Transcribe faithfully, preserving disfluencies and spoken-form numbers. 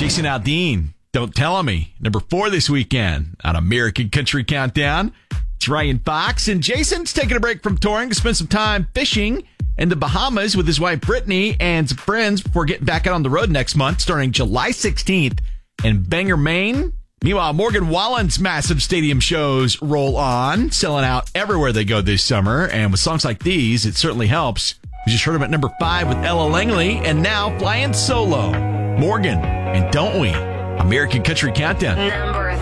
Jason Aldean, Don't Tell Me. Number four this weekend on American Country Countdown. It's Ryan Fox, and Jason's taking a break from touring to spend some time fishing in the Bahamas with his wife Brittany and some friends before getting back out on the road next month, starting July sixteenth in Bangor, Maine. Meanwhile, Morgan Wallen's massive stadium shows roll on, selling out everywhere they go this summer. And with songs like these, it certainly helps. We just heard him at number five with Ella Langley, and now flying solo. Morgan and Don't We? American Country Countdown.